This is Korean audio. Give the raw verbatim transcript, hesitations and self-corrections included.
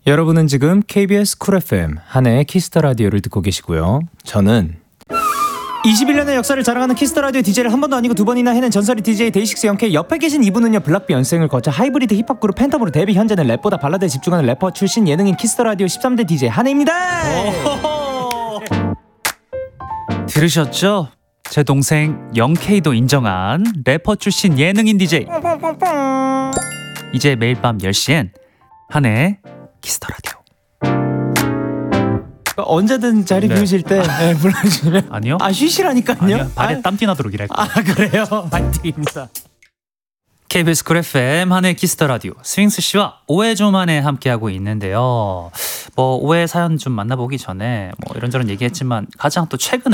여러분은 지금 케이비에스 쿨 에프엠 한혜의 키스터 라디오를 듣고 계시고요. 저는 이십일 년의 역사를 자랑하는 키스터 라디오 디제이를 한 번도 아니고 두 번이나 해낸 전설의 디제이 데이식스 영케이. 옆에 계신 이분은요, 블락비 연생을 거쳐 하이브리드 힙합 그룹 팬텀으로 데뷔. 현재는 랩보다 발라드에 집중하는 래퍼 출신 예능인 키스터 라디오 십삼 대 디제이 한혜입니다. 들으셨죠? 제 동생 영케이도 인정한 래퍼 출신 예능인 디제이. 이제 매일 밤 열 시엔 한혜의 키스터 라디오. 언제든 자리 네. 비우실 때 네, 불러주시면. 아니요? 아, 쉬시라니까요. 아니요, 발에 아, 땀띠 나도록 일할 거예요. 아, 그래요? 파이팅입니다. 케이비에스 쿨 에프엠 한혜 키스터 라디오, 스윙스 씨와 오해 좀 안에 함께하고 있는데요. 뭐 오해 사연 좀 만나보기 전에 뭐 이런저런 얘기했지만 가장 또 최근에